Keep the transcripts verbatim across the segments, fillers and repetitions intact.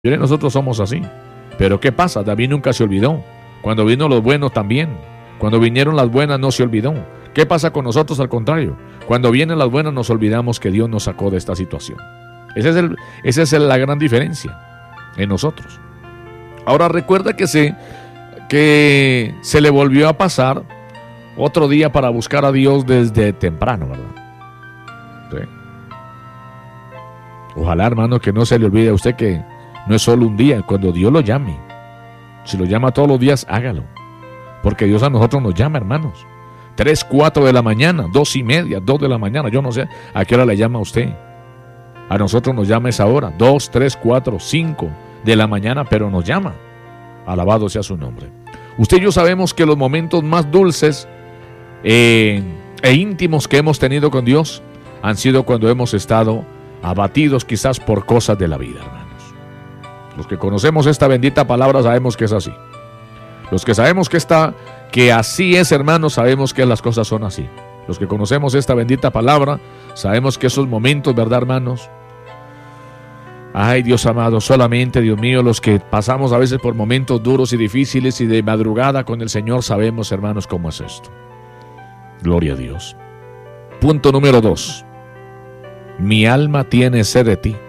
Nosotros somos así. Pero ¿qué pasa? David nunca se olvidó. Cuando vino los buenos también. Cuando vinieron las buenas no se olvidó. ¿Qué pasa con nosotros al contrario? Cuando vienen las buenas nos olvidamos que Dios nos sacó de esta situación. Esa es, el, esa es la gran diferencia en nosotros. Ahora recuerda que se, que se le volvió a pasar otro día para buscar a Dios desde temprano, ¿verdad? Sí. Ojalá, hermano, que no se le olvide a usted que no es solo un día, cuando Dios lo llame. Si lo llama todos los días, hágalo. Porque Dios a nosotros nos llama, hermanos. Tres, cuatro de la mañana, dos y media, dos de la mañana. Yo no sé a qué hora le llama a usted. A nosotros nos llama esa hora. Dos, tres, cuatro, cinco de la mañana, pero nos llama. Alabado sea su nombre. Usted y yo sabemos que los momentos más dulces eh, e íntimos que hemos tenido con Dios han sido cuando hemos estado abatidos quizás por cosas de la vida, hermanos. Los que conocemos esta bendita palabra sabemos que es así. Los que sabemos que, está, que así es, hermanos, sabemos que las cosas son así. Los que conocemos esta bendita palabra sabemos que esos momentos, ¿verdad, hermanos? Ay, Dios amado, solamente, Dios mío, los que pasamos a veces por momentos duros y difíciles y de madrugada con el Señor sabemos, hermanos, cómo es esto. Gloria a Dios. Punto número dos. Mi alma tiene sed de ti.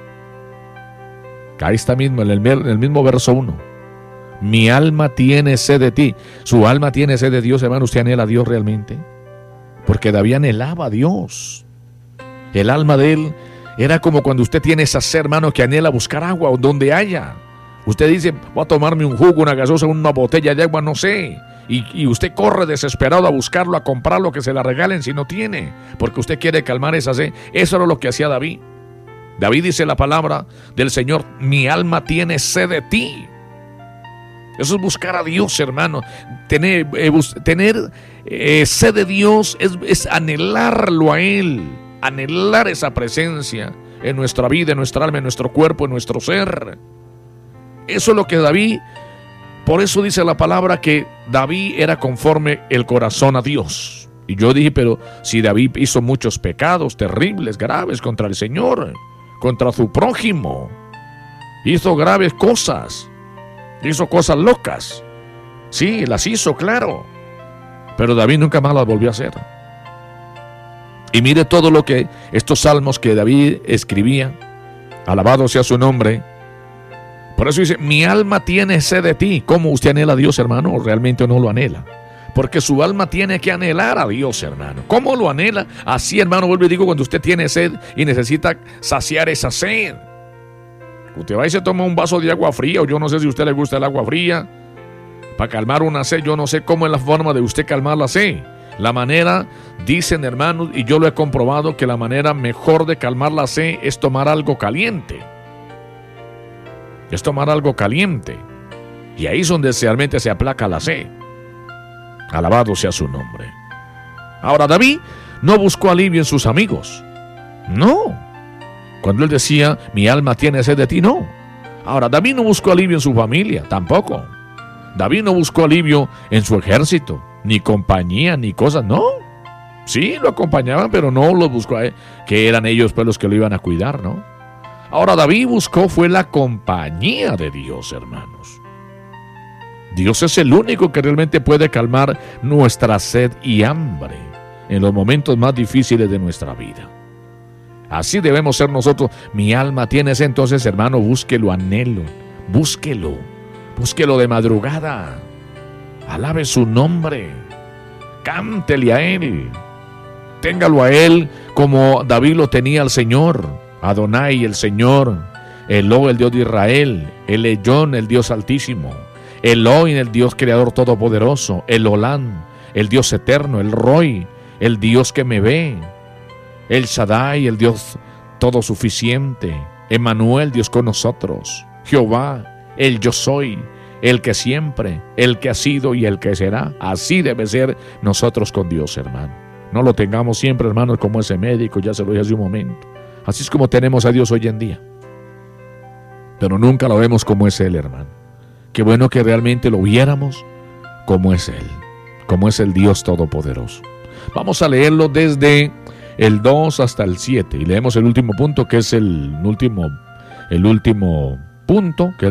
Ahí está mismo, en el, en el mismo verso uno. Mi alma tiene sed de ti. Su alma tiene sed de Dios, hermano. ¿Usted anhela a Dios realmente? Porque David anhelaba a Dios. El alma de él era como cuando usted tiene esa sed, hermano, que anhela buscar agua donde haya. Usted dice, voy a tomarme un jugo, una gaseosa, una botella de agua, no sé. Y, y usted corre desesperado a buscarlo, a comprarlo, que se la regalen si no tiene. Porque usted quiere calmar esa sed. Eso era lo que hacía David. David dice la palabra del Señor, mi alma tiene sed de ti. Eso es buscar a Dios, hermano. Tener, eh, bus, tener eh, sed de Dios es, es anhelarlo a Él. Anhelar esa presencia en nuestra vida, en nuestra alma, en nuestro cuerpo, en nuestro ser. Eso es lo que David, por eso dice la palabra que David era conforme el corazón a Dios. Y yo dije, pero si David hizo muchos pecados terribles, graves contra el Señor, contra su prójimo, hizo graves cosas, hizo cosas locas, sí, las hizo, claro, pero David nunca más las volvió a hacer. Y mire todo lo que estos salmos que David escribía, alabado sea su nombre. Por eso dice, mi alma tiene sed de ti. ¿Cómo usted anhela a Dios, hermano? ¿O realmente no lo anhela? Porque su alma tiene que anhelar a Dios, hermano. ¿Cómo lo anhela? Así, hermano, vuelvo y digo, cuando usted tiene sed y necesita saciar esa sed. Usted va y se toma un vaso de agua fría, o yo no sé si a usted le gusta el agua fría, para calmar una sed. Yo no sé cómo es la forma de usted calmar la sed. La manera, dicen, hermanos, y yo lo he comprobado, que la manera mejor de calmar la sed es tomar algo caliente. Es tomar algo caliente. Y ahí es donde realmente se aplaca la sed. Alabado sea su nombre. Ahora, David no buscó alivio en sus amigos. No. Cuando él decía, mi alma tiene sed de ti, no. Ahora, David no buscó alivio en su familia, tampoco. David no buscó alivio en su ejército, ni compañía, ni cosas, no. Sí, lo acompañaban, pero no lo buscó a él, que eran ellos pues los que lo iban a cuidar, ¿no? Ahora, David buscó fue la compañía de Dios, hermanos. Dios es el único que realmente puede calmar nuestra sed y hambre en los momentos más difíciles de nuestra vida. Así debemos ser nosotros. Mi alma tiene ese, entonces, hermano, búsquelo, anhelo, búsquelo, búsquelo de madrugada. Alabe su nombre, cántele a Él, téngalo a Él como David lo tenía al Señor, Adonai, el Señor, Elo, el Dios de Israel, el Elyon, el Dios altísimo, Elohim, el Dios creador todopoderoso, el Olam, el Dios eterno, el Roy, el Dios que me ve, el Shaddai, el Dios todo suficiente, Emmanuel, Dios con nosotros, Jehová, el yo soy, el que siempre, el que ha sido y el que será. Así debe ser nosotros con Dios, hermano. No lo tengamos siempre, hermanos, como ese médico, ya se lo dije hace un momento. Así es como tenemos a Dios hoy en día. Pero nunca lo vemos como es Él, hermano. Qué bueno que realmente lo viéramos como es Él, como es el Dios Todopoderoso. Vamos a leerlo desde el dos hasta el siete y leemos el último punto, que es el último, el último punto que